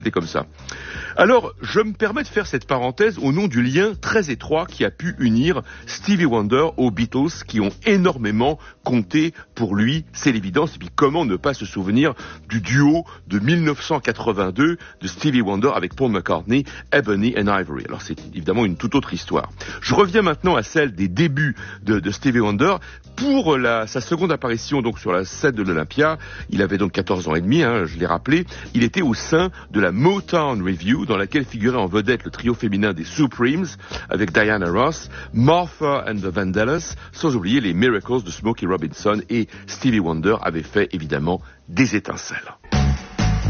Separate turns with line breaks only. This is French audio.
C'est comme ça. Alors, je me permets de faire cette parenthèse au nom du lien très étroit qui a pu unir Stevie Wonder aux Beatles, qui ont énormément compté pour lui, c'est l'évidence. Et puis, comment ne pas se souvenir du duo de 1982 de Stevie Wonder avec Paul McCartney, Ebony and Ivory. Alors, c'est évidemment une toute autre histoire. Je reviens maintenant à celle des débuts de Stevie Wonder. Pour sa seconde apparition donc sur la scène de l'Olympia, il avait donc 14 ans et demi, je l'ai rappelé. Il était au sein de la Motown Revue, dans laquelle figurait en vedette le trio féminin des Supremes, avec Diana Ross, Martha and the Vandellas, sans oublier les Miracles de Smokey Robinson, et Stevie Wonder avait fait évidemment des étincelles.